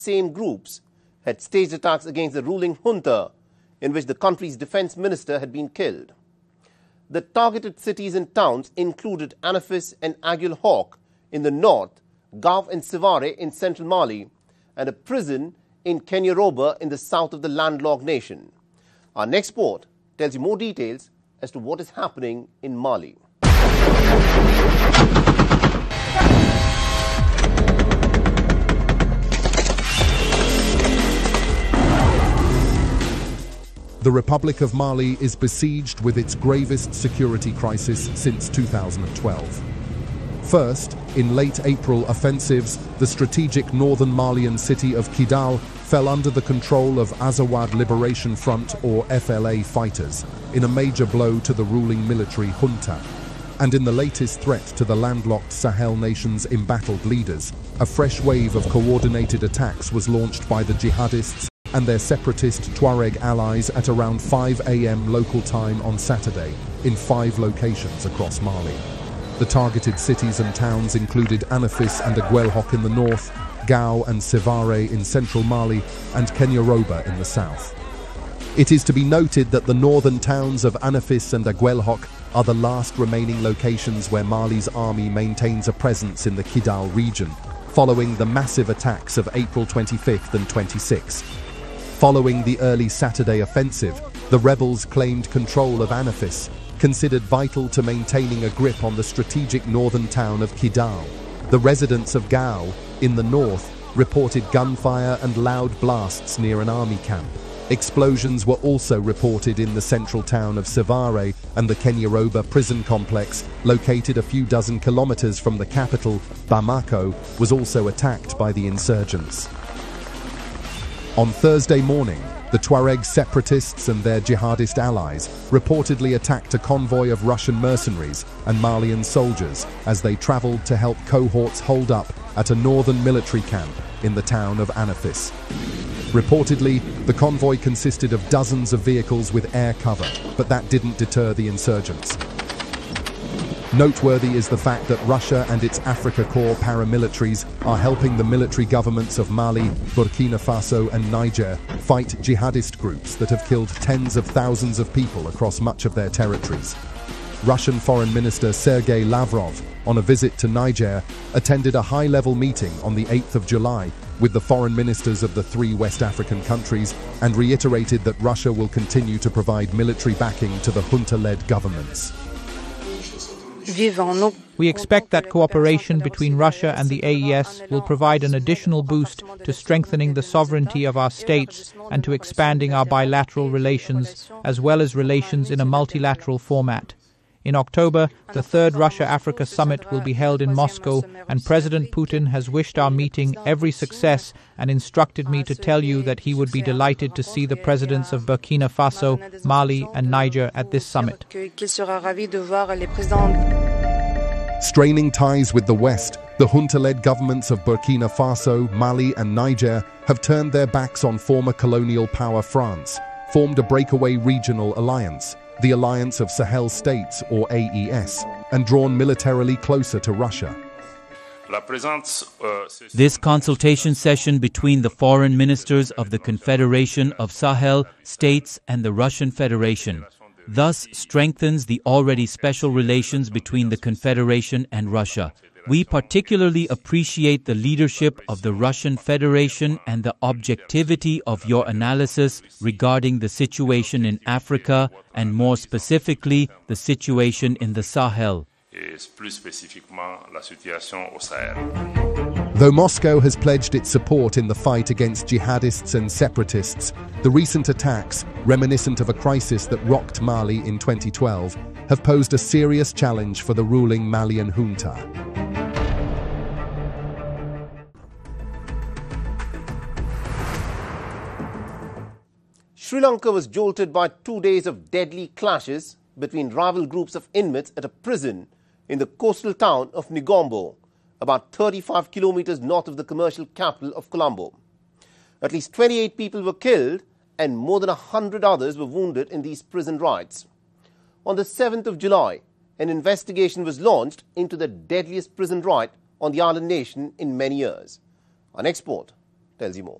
same groups had staged attacks against the ruling junta, in which the country's defense minister had been killed. The targeted cities and towns included Anafis and Aguel Hawk in the north, Gao and Sevare in central Mali, and a prison in Kenyaroba in the south of the landlocked nation. Our next report tells you more details as to what is happening in Mali. The Republic of Mali is besieged with its gravest security crisis since 2012. First, in late April offensives, the strategic northern Malian city of Kidal fell under the control of Azawad Liberation Front or FLA fighters in a major blow to the ruling military junta. And in the latest threat to the landlocked Sahel nations' embattled leaders, a fresh wave of coordinated attacks was launched by the jihadists and their separatist Tuareg allies at around 5 a.m. local time on Saturday in 5 locations across Mali. The targeted cities and towns included Anafis and Aguel Hawk in the north, Gao and Sevare in central Mali, and Kenyaroba in the south. It is to be noted that the northern towns of Anafis and Aguel Hawk are the last remaining locations where Mali's army maintains a presence in the Kidal region, following the massive attacks of April 25th and 26th. Following the early Saturday offensive, the rebels claimed control of Anafis, considered vital to maintaining a grip on the strategic northern town of Kidal. The residents of Gao, in the north, reported gunfire and loud blasts near an army camp. Explosions were also reported in the central town of Sevare, and the Kenyaroba prison complex, located a few dozen kilometers from the capital, Bamako, was also attacked by the insurgents. On Thursday morning, the Tuareg separatists and their jihadist allies reportedly attacked a convoy of Russian mercenaries and Malian soldiers as they traveled to help cohorts hold up at a northern military camp in the town of Anafis. Reportedly, the convoy consisted of dozens of vehicles with air cover, but that didn't deter the insurgents. Noteworthy is the fact that Russia and its Africa Corps paramilitaries are helping the military governments of Mali, Burkina Faso and Niger fight jihadist groups that have killed tens of thousands of people across much of their territories. Russian Foreign Minister Sergei Lavrov, on a visit to Niger, attended a high-level meeting on the 8th of July with the foreign ministers of the 3 West African countries and reiterated that Russia will continue to provide military backing to the junta-led governments. We expect that cooperation between Russia and the AES will provide an additional boost to strengthening the sovereignty of our states and to expanding our bilateral relations, as well as relations in a multilateral format. In October, the 3rd Russia-Africa Summit will be held in Moscow, and President Putin has wished our meeting every success and instructed me to tell you that he would be delighted to see the presidents of Burkina Faso, Mali and Niger at this summit. Straining ties with the West, the junta-led governments of Burkina Faso, Mali and Niger have turned their backs on former colonial power France, formed a breakaway regional alliance, the Alliance of Sahel States, or AES, and drawn militarily closer to Russia. This consultation session between the foreign ministers of the Confederation of Sahel States and the Russian Federation thus strengthens the already special relations between the Confederation and Russia. We particularly appreciate the leadership of the Russian Federation and the objectivity of your analysis regarding the situation in Africa and more specifically the situation in the Sahel. Though Moscow has pledged its support in the fight against jihadists and separatists, the recent attacks, reminiscent of a crisis that rocked Mali in 2012, have posed a serious challenge for the ruling Malian junta. Sri Lanka was jolted by 2 days of deadly clashes between rival groups of inmates at a prison in the coastal town of Negombo, about 35 kilometers north of the commercial capital of Colombo. At least 28 people were killed and more than 100 others were wounded in these prison riots. On the 7th of July, an investigation was launched into the deadliest prison riot on the island nation in many years. Our next report tells you more.